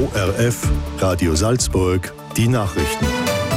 ORF, Radio Salzburg, die Nachrichten.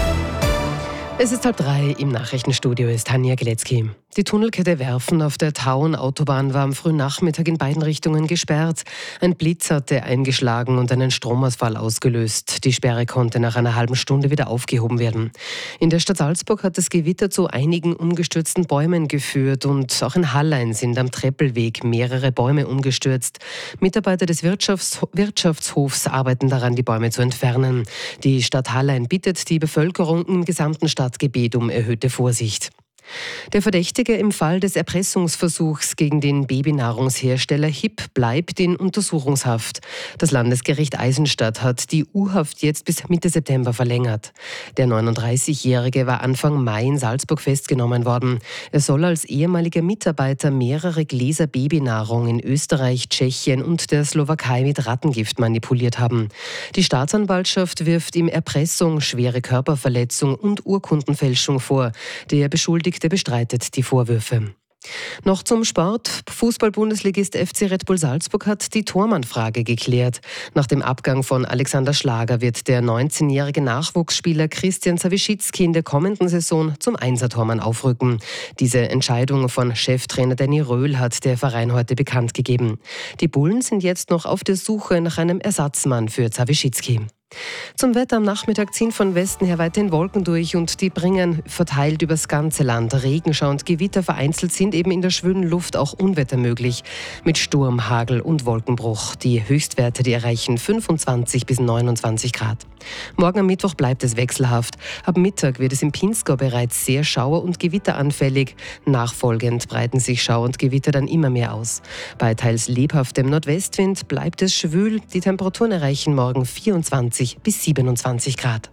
Es ist 2:30, im Nachrichtenstudio ist Tanja Geletzky. Die Tunnelkette Werfen auf der Tauern-Autobahn war am frühen Nachmittag in beiden Richtungen gesperrt. Ein Blitz hatte eingeschlagen und einen Stromausfall ausgelöst. Die Sperre konnte nach einer halben Stunde wieder aufgehoben werden. In der Stadt Salzburg hat das Gewitter zu einigen umgestürzten Bäumen geführt und auch in Hallein sind am Treppelweg mehrere Bäume umgestürzt. Mitarbeiter des Wirtschaftshofs arbeiten daran, die Bäume zu entfernen. Die Stadt Hallein bittet die Bevölkerung im gesamten Stadtgebiet um erhöhte Vorsicht. Der Verdächtige im Fall des Erpressungsversuchs gegen den Babynahrungshersteller HiP bleibt in Untersuchungshaft. Das Landesgericht Eisenstadt hat die U-Haft jetzt bis Mitte September verlängert. Der 39-Jährige war Anfang Mai in Salzburg festgenommen worden. Er soll als ehemaliger Mitarbeiter mehrere Gläser Babynahrung in Österreich, Tschechien und der Slowakei mit Rattengift manipuliert haben. Die Staatsanwaltschaft wirft ihm Erpressung, schwere Körperverletzung und Urkundenfälschung vor. Der Beschuldigte bestreitet die Vorwürfe. Noch zum Sport. Fußball-Bundesligist FC Red Bull Salzburg hat die Tormannfrage geklärt. Nach dem Abgang von Alexander Schlager wird der 19-jährige Nachwuchsspieler Christian Zawischitzki in der kommenden Saison zum Einser-Tormann aufrücken. Diese Entscheidung von Cheftrainer Danny Röhl hat der Verein heute bekannt gegeben. Die Bullen sind jetzt noch auf der Suche nach einem Ersatzmann für Zawischitzki. Zum Wetter: am Nachmittag ziehen von Westen her weiterhin Wolken durch und die bringen verteilt übers ganze Land Regenschau und Gewitter. Vereinzelt sind eben in der schwülen Luft auch Unwetter möglich mit Sturm, Hagel und Wolkenbruch. Die Höchstwerte, die erreichen 25 bis 29 Grad. Morgen am Mittwoch bleibt es wechselhaft. Ab Mittag wird es im Pinzgau bereits sehr schauer- und gewitteranfällig. Nachfolgend breiten sich Schauer und Gewitter dann immer mehr aus. Bei teils lebhaftem Nordwestwind bleibt es schwül. Die Temperaturen erreichen morgen 24 bis 27 Grad.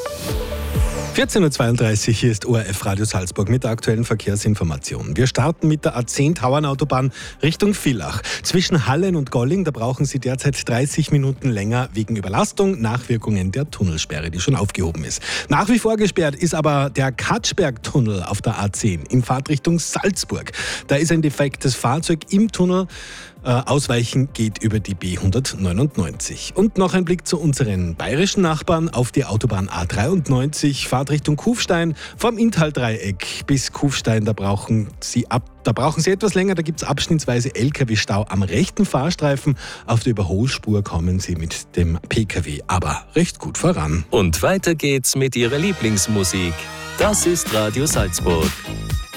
14.32 Uhr, hier ist ORF Radio Salzburg mit der aktuellen Verkehrsinformation. Wir starten mit der A10 Tauernautobahn Richtung Villach. Zwischen Hallein und Golling, da brauchen Sie derzeit 30 Minuten länger wegen Überlastung, Nachwirkungen der Tunnelsperre, die schon aufgehoben ist. Nach wie vor gesperrt ist aber der Katschberg-Tunnel auf der A10 in Fahrtrichtung Salzburg. Da ist ein defektes Fahrzeug im Tunnel. Ausweichen geht über die B199. Und noch ein Blick zu unseren bayerischen Nachbarn auf die Autobahn A93, Fahrt Richtung Kufstein, vom Inntal-Dreieck bis Kufstein. Da brauchen Sie etwas länger, da gibt es abschnittsweise LKW-Stau am rechten Fahrstreifen. Auf der Überholspur kommen Sie mit dem PKW aber recht gut voran. Und weiter geht's mit Ihrer Lieblingsmusik. Das ist Radio Salzburg.